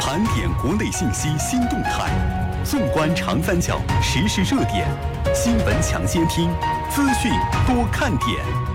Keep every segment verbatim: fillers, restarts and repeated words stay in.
盘点国内信息新动态，纵观长三角时事热点，新闻抢先听，资讯多看点。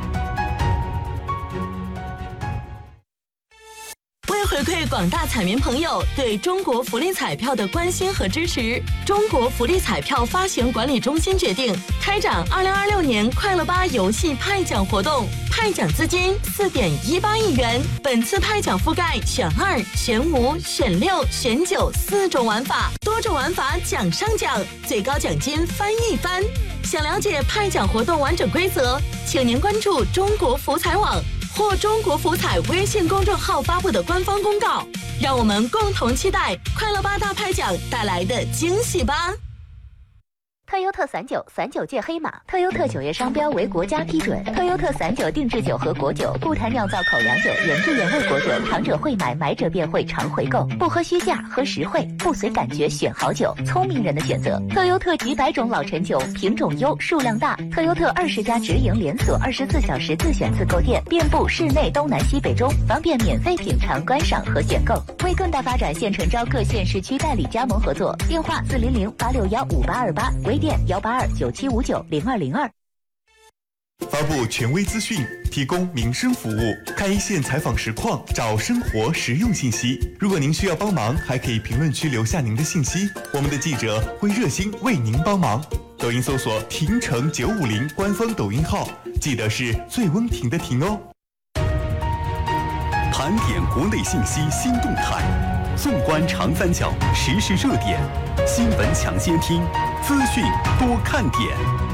为回馈广大彩民朋友对中国福利彩票的关心和支持，中国福利彩票发行管理中心决定开展二零二六年快乐吧游戏派奖活动，派奖资金四点一八亿元。本次派奖覆盖选二、选五、选六、选九四种玩法，多种玩法奖上奖，最高奖金翻一番。想了解派奖活动完整规则，请您关注中国福彩网或中国福彩微信公众号发布的官方公告，让我们共同期待快乐吧大派奖带来的惊喜吧。 特优特散酒，散酒界黑马。特优特酒业商标为国家批准。特优特散酒定制酒和果酒，不谈酿造口粮酒、原汁原味果酒，糖者会买，买者便会常回购。不喝虚价，喝实惠，不随感觉选好酒，聪明人的选择。特优特几百种老陈酒，品种优，数量大。特优特二十家直营连锁，二十四小时自选自购店，遍布市内东南西北中，方便免费品尝、观赏和选购。为更大发展，现诚招各县市区代理加盟合作，电话四零零八六幺五八二八，微店幺八二九七五九零二零二。 发布权威资讯，提供民生服务，看一线采访实况，找生活实用信息。如果您需要帮忙，还可以评论区留下您的信息，我们的记者会热心为您帮忙。抖音搜索婷城九五零官方抖音号，记得是最温婷的婷哦。盘点国内信息新动态，纵观长三角时事热点，新闻抢先听，资讯多看点。